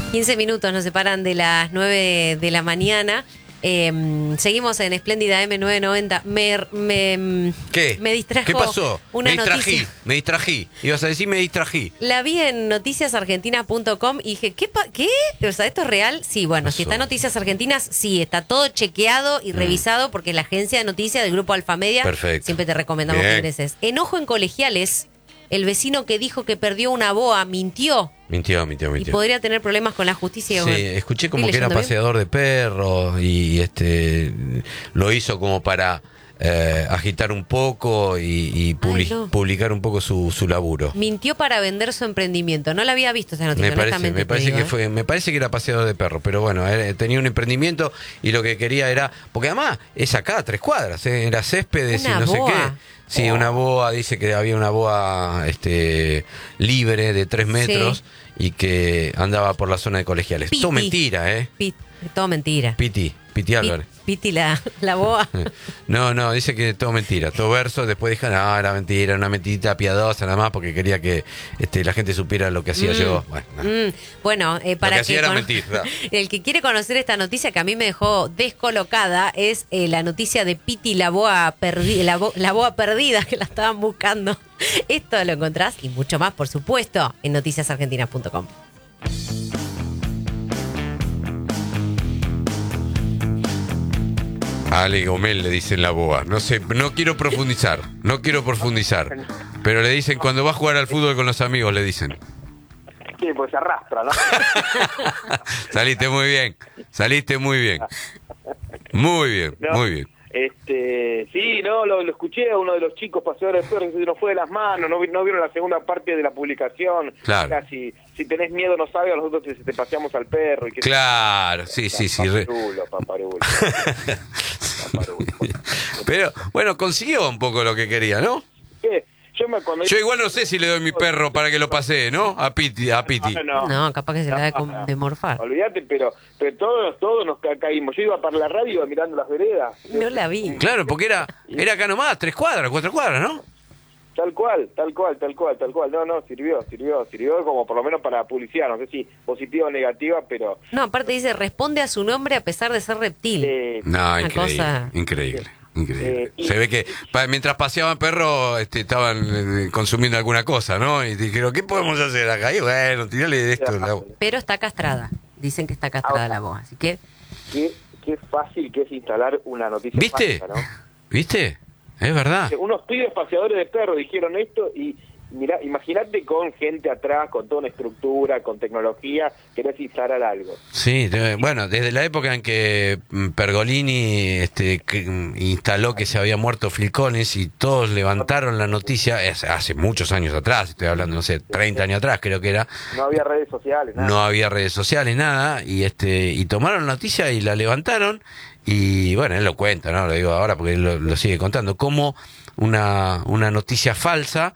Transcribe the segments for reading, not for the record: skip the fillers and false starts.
15 minutos nos separan de las 9 de la mañana. Seguimos en Espléndida M990. ¿Qué? Me distrajo. ¿Qué pasó? Una me distrají. Ibas a decir me distrají. La vi en noticiasargentinas.com y dije, ¿qué? O sea, ¿esto es real? Sí, bueno, si está en Noticias Argentinas, sí, está todo chequeado y revisado porque la agencia de noticias del grupo Alfamedia, perfecto, siempre te recomendamos que ingreses. Enojo en Colegiales. El vecino que dijo que perdió una boa mintió. Mintió. Y podría tener problemas con la justicia. Sí, escuché como que era paseador de perros y lo hizo como para agitar un poco y publicar un poco su laburo. Mintió para vender su emprendimiento. No la había visto esa noticia, me parece que era paseador de perros, pero bueno, tenía un emprendimiento y lo que quería era, porque además es acá a 3 cuadras, era Céspedes y no sé qué. Sí, una boa, dice que había una boa libre de 3 metros y que andaba por la zona de Colegiales. Piti. Todo mentira, ¿eh? Todo mentira. Piti Álvarez. Piti la boa. No, dice que todo mentira, todo verso. Después dijo, no, era mentira, una mentirita piadosa nada más porque quería que la gente supiera lo que hacía yo. Bueno, para lo que hacía era mentir. El que quiere conocer esta noticia que a mí me dejó descolocada es la noticia de Piti la boa perdida, que la estaban buscando. Esto lo encontrás y mucho más, por supuesto, en noticiasargentinas.com. Ale Gomel le dicen la boa. No sé, no quiero profundizar. Pero le dicen cuando va a jugar al fútbol con los amigos, le dicen. Sí, pues se arrastra, ¿no? Saliste muy bien. Muy bien. Sí, no, lo escuché a uno de los chicos paseadores de perros que se nos fue de las manos, no vieron la segunda parte de la publicación. Claro. O sea, si tenés miedo no salgas, nosotros te paseamos al perro. Y que claro, sí. Paparulo. Pero, bueno, consiguió un poco lo que quería, ¿no? ¿Qué? Yo igual no sé si le doy mi perro para que lo pasee, ¿no? A Piti. No, capaz que se la de morfar. Olvídate, pero todos nos caímos. Yo iba para la radio, iba mirando las veredas. No la vi. Claro, porque era acá nomás, 3 cuadras, 4 cuadras, ¿no? Tal cual. No, sirvió como por lo menos para publicidad, no sé si positiva o negativa, pero... No, aparte dice, responde a su nombre a pesar de ser reptil. No, increíble. Se ve que mientras paseaban perros estaban consumiendo alguna cosa, ¿no? Y dijeron, ¿qué podemos hacer acá? Y bueno, tirale esto. Pero está castrada. Dicen que está castrada la voz, así que... Qué fácil que es instalar una noticia. ¿Viste? falsa, ¿no? ¿Viste? Es verdad. Unos pibes paseadores de perros dijeron esto y... Mira, imagínate con gente atrás, con toda una estructura, con tecnología, querés instalar algo. Sí, bueno, desde la época en que Pergolini instaló que se había muerto Phil Collins y todos levantaron la noticia, hace muchos años atrás, estoy hablando, no sé, 30 años atrás creo que era. No había redes sociales, nada. No había redes sociales, nada, y tomaron la noticia y la levantaron, y bueno, él lo cuenta, ¿no? Lo digo ahora porque él lo sigue contando, como una noticia falsa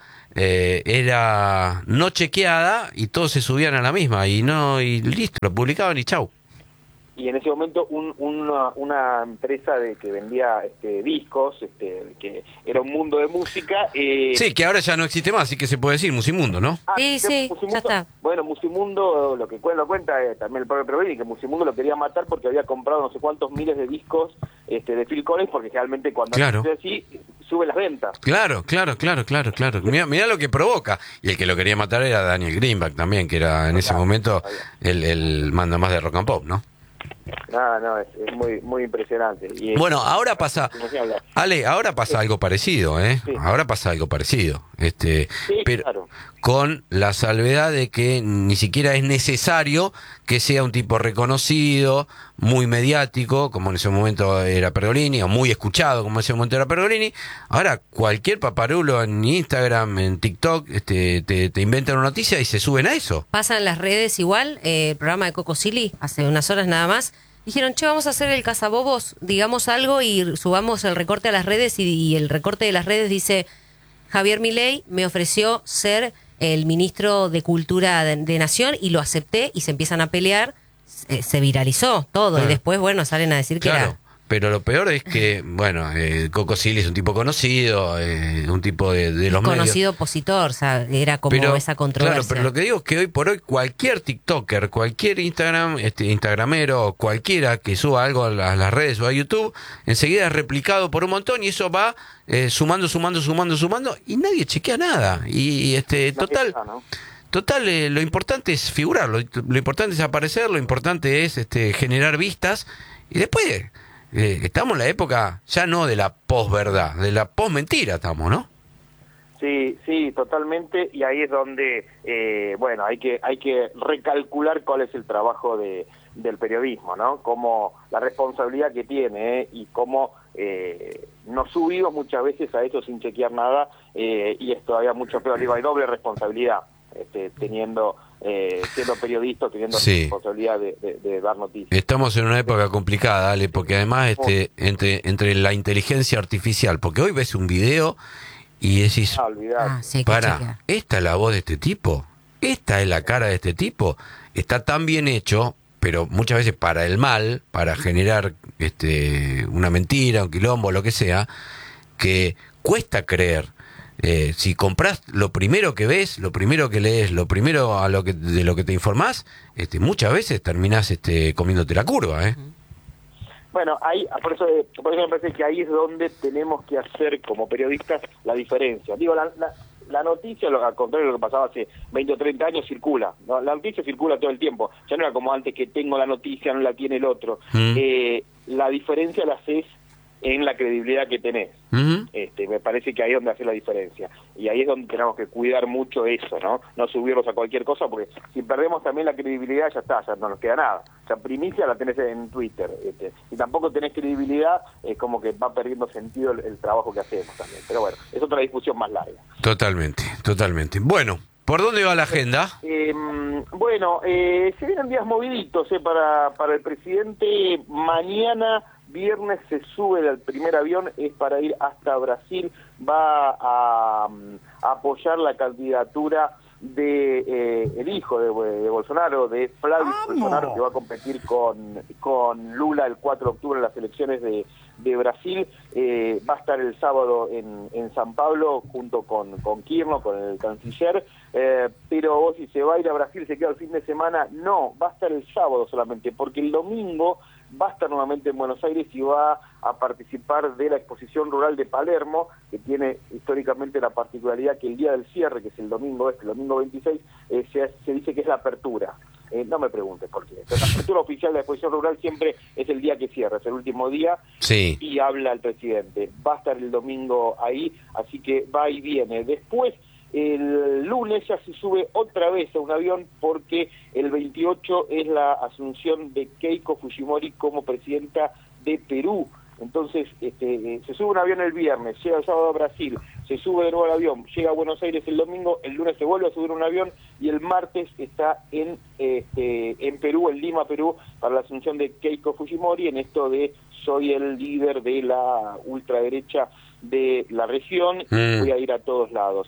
era no chequeada y todos se subían a la misma y listo, lo publicaban y chau. Y en ese momento una empresa que vendía discos, que era un mundo de música... sí, que ahora ya no existe más, así que se puede decir Musimundo, ¿no? Sí, ya está. Bueno, Musimundo, lo que cuenta también el propio Pergolini, que Musimundo lo quería matar porque había comprado no sé cuántos miles de discos de Phil Collins, porque realmente cuando hace así, sube las ventas. Claro. Mirá lo que provoca. Y el que lo quería matar era Daniel Greenback también, que era en ese momento el manda más de rock and pop, ¿no? No, es muy impresionante. Y bueno, ahora pasa, Ale, algo parecido, ¿eh? Sí. Ahora pasa algo parecido, pero claro. Con la salvedad de que ni siquiera es necesario que sea un tipo reconocido, muy mediático, como en ese momento era Pergolini, o muy escuchado, como en ese momento era Pergolini. Ahora, cualquier paparulo en Instagram, en TikTok, te inventan una noticia y se suben a eso. Pasan en las redes igual, el programa de Coco Silly, hace unas horas nada más, dijeron, vamos a hacer el cazabobos, digamos algo y subamos el recorte a las redes, y el recorte de las redes dice, Javier Milei me ofreció ser el ministro de Cultura de Nación y lo acepté, y se empiezan a pelear, se viralizó todo, y después, bueno, salen a decir que era... pero lo peor es que, bueno, Coco Silly es un tipo conocido, un tipo de los medios. Conocido opositor, o sea, era como esa controversia. Claro, pero lo que digo es que hoy por hoy cualquier TikToker, cualquier Instagramero, cualquiera que suba algo a las redes o a YouTube, enseguida es replicado por un montón y eso va sumando, y nadie chequea nada. Y Total, lo importante es figurar, lo importante es aparecer, lo importante es generar vistas y después estamos en la época ya no de la posverdad, de la posmentira estamos, ¿no? Sí, totalmente, y ahí es donde, bueno, hay que recalcular cuál es el trabajo del periodismo, ¿no? Como la responsabilidad que tiene y cómo nos subimos muchas veces a eso sin chequear nada y es todavía mucho peor, digo, hay doble responsabilidad. Siendo periodista, teniendo la responsabilidad de dar noticias. Estamos en una época complicada, Ale, porque además entre la inteligencia artificial, porque hoy ves un video y decís, esta es la voz de este tipo, esta es la cara de este tipo, está tan bien hecho, pero muchas veces para el mal, para generar una mentira, un quilombo, lo que sea, que cuesta creer. Si compras lo primero que ves, lo primero que lees, lo primero de lo que te informás, muchas veces terminás comiéndote la curva, ¿eh? Bueno, por eso me parece que ahí es donde tenemos que hacer como periodistas la diferencia. Digo, la noticia, al contrario de lo que pasaba hace 20 o 30 años, circula, ¿no? La noticia circula todo el tiempo. Ya no era como antes que tengo la noticia, no la tiene el otro. La diferencia la haces en la credibilidad que tenés. Me parece que ahí es donde hace la diferencia. Y ahí es donde tenemos que cuidar mucho eso, ¿no? No subirnos a cualquier cosa, porque si perdemos también la credibilidad, ya está, ya no nos queda nada. O sea, primicia la tenés en Twitter. Si tampoco tenés credibilidad, es como que va perdiendo sentido el trabajo que hacemos también. Pero bueno, es otra discusión más larga. Totalmente. Bueno, ¿por dónde va la agenda? Se vienen días moviditos para el presidente. Mañana viernes se sube al primer avión, es para ir hasta Brasil, va a apoyar la candidatura de el hijo de Bolsonaro, de Flavio Bolsonaro, que va a competir con Lula el 4 de octubre en las elecciones de Brasil. Va a estar el sábado en San Pablo junto con Kirchner, con el canciller, pero vos, si se va a ir a Brasil, se queda el fin de semana, no, va a estar el sábado solamente, porque el domingo va a estar nuevamente en Buenos Aires y va a participar de la exposición rural de Palermo, que tiene históricamente la particularidad que el día del cierre, que es el domingo el domingo 26, se dice que es la apertura. No me preguntes por qué. Pero la apertura oficial de la exposición rural siempre es el día que cierra, es el último día, y habla el presidente. Va a estar el domingo ahí, así que va y viene. Después, el lunes ya se sube otra vez a un avión porque el 28 es la asunción de Keiko Fujimori como presidenta de Perú. Entonces, se sube un avión el viernes, llega el sábado a Brasil, se sube de nuevo al avión, llega a Buenos Aires el domingo, el lunes se vuelve a subir un avión y el martes está en Perú, en Lima, Perú, para la asunción de Keiko Fujimori, en esto de soy el líder de la ultraderecha de la región, voy a ir a todos lados.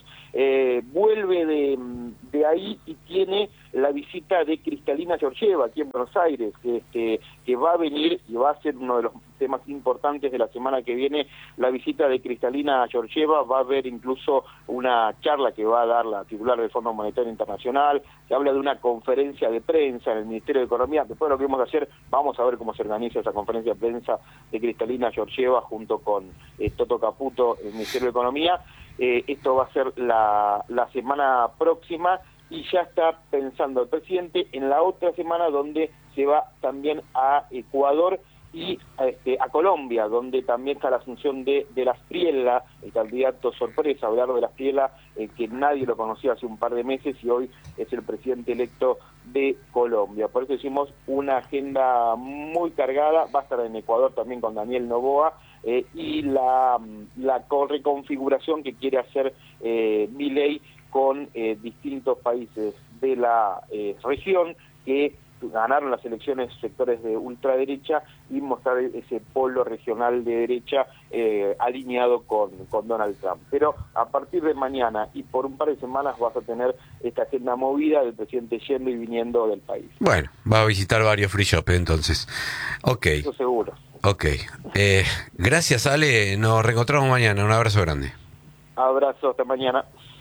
Vuelve de ahí y tiene la visita de Cristalina Georgieva aquí en Buenos Aires, que va a venir y va a ser uno de los temas importantes de la semana que viene, la visita de Cristalina Georgieva. Va a haber incluso una charla que va a dar la titular del Fondo Monetario Internacional, que habla de una conferencia de prensa en el Ministerio de Economía. Después de lo que vamos a hacer, vamos a ver cómo se organiza esa conferencia de prensa de Cristalina Georgieva junto con Toto Caputo, el Ministerio de Economía. Esto va a ser la semana próxima y ya está pensando el presidente en la otra semana, donde se va también a Ecuador y a Colombia, donde también está la asunción de Las Priela, el candidato sorpresa, Abelardo de Las Priela, que nadie lo conocía hace un par de meses y hoy es el presidente electo de Colombia. Por eso hicimos una agenda muy cargada. Va a estar en Ecuador también con Daniel Noboa, y la reconfiguración que quiere hacer Milei con distintos países de la región que ganaron las elecciones sectores de ultraderecha y mostrar ese polo regional de derecha alineado con Donald Trump. Pero a partir de mañana y por un par de semanas vas a tener esta agenda movida del presidente yendo y viniendo del país. Bueno, va a visitar varios free shop entonces. Ok. Eso seguro. Ok. Gracias, Ale. Nos reencontramos mañana. Un abrazo grande. Abrazo, hasta mañana.